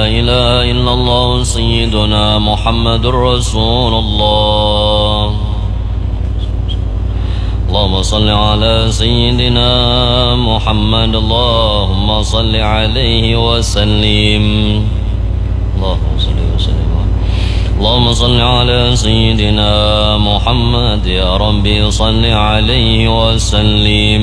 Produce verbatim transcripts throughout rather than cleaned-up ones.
إله إلا الله سيدنا محمد رسول الله. اللهم صل على سيدنا محمد اللهم صل عليه وسلم. اللهم صل وسلم. اللهم صل على سيدنا محمد يا ربي صل عليه وسلم.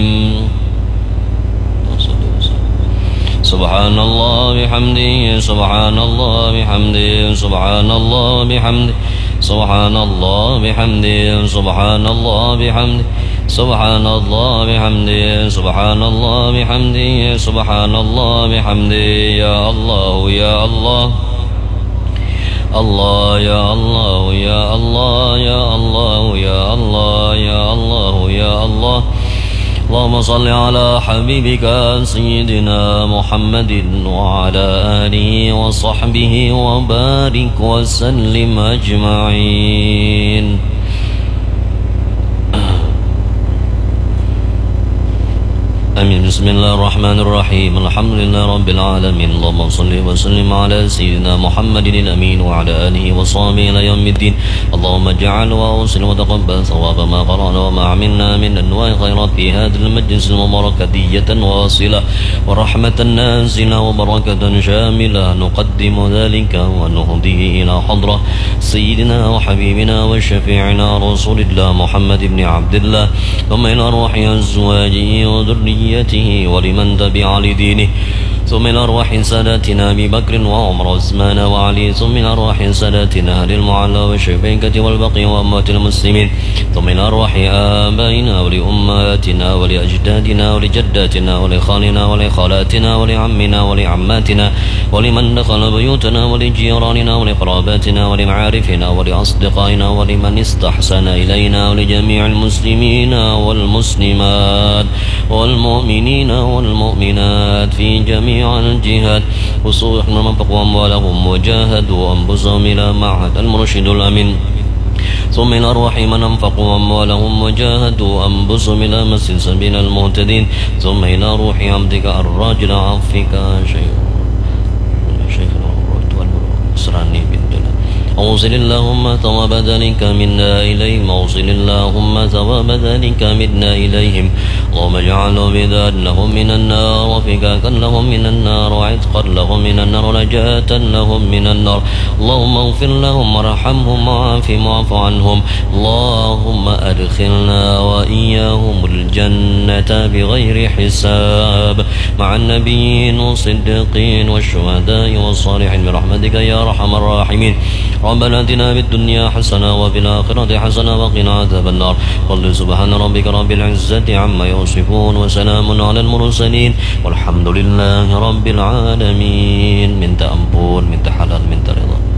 سبحان الله بحمده سبحان الله بحمده سبحان الله بحمده سبحان الله بحمده سبحان الله بحمده سبحان الله بحمده سبحان الله بحمده سبحان الله بحمده. يا الله يا الله الله يا الله يا الله يا الله يا الله يا الله يا الله. اللهم صل على حبيبك سيدنا محمد وعلى آله وصحبه وبارك وسلم أجمعين. آمين. بسم الله الرحمن الرحيم. الحمد لله رب العالمين. اللهم صل وسلم على سيدنا محمد الأمين وعلى آله وصحبه إلى يوم الدين. اللهم اجعل وأوصل وتقبل ثواب ما قرأنا وما عملنا من أنواع خيرات في هذا المجلس المبارك دية واصلة ورحمة نازلة وبركة شاملة. نقدم ذلك ونهديه إلى حضرة سيدنا وحبيبنا وشفيعنا رسول الله محمد بن عبد الله، ثم إلى روح أزواجه وذريته ولمن تبع لدينه، ثم إلى أرواح ساداتنا أبي بكر وعمر وعثمان وعلي، ثم إلى أرواح ساداتنا أهل المعلى والشفيقة والبقيع وأموات المسلمين، ثم إلى أرواح آبائنا ولأمهاتنا ولأجدادنا ولجداتنا ولخالنا ولخالاتنا ولعمنا ولعماتنا ولمن دخل بيوتنا ولجيراننا ولقراباتنا ولمعارفنا ولأصدقائنا ولمن استحسن إلينا ولجميع المسلمين والمسلمات والمؤمنين والمؤمنات في جميع الجهات، خصوصا من انفقوا أموالهم وجاهدوا أنفسهم إلى معهد المرشد الأمين، ثم إلى أرواح من أنفقوا أموالهم وجاهدوا أنفسهم إلى مسجد سبيل المهتدين، ثم إلى روح عبدك الراجل عفك شيء شيخ والسراني بالدنيا. أوصل اللهم ثواب ذلك منا إليهم، أوصل اللهم ثواب ذلك منا إليهم. اللهم اجعله بذات لهم من النار وفكاكا لهم من النار وعتقا لهم من النار ونجاة لهم من النار. اللهم اغفر لهم وارحمهم وعافهم واعف عنهم. اللهم أدخلنا وإياهم الجنة بغير حساب مع النبيين والصديقين والشهداء والصالحين برحمتك يا أرحم الراحمين. ربنا آتنا في الدنيا حسنة وفي الآخرة حسنة وقنا عذاب النار. قل سبحان ربك رب العزة عما يصفون وسلام على المرسلين والحمد لله رب العالمين. من تأمبون من تحلل من ترضى.